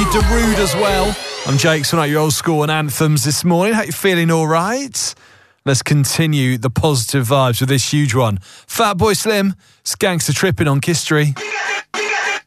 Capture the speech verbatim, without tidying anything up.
Darude as well. I'm Jake, so your old school and anthems this morning. Hope you're feeling all right. Let's continue the positive vibes with this huge one. Fatboy Slim, it's Gangster Tripping on Kiss Street.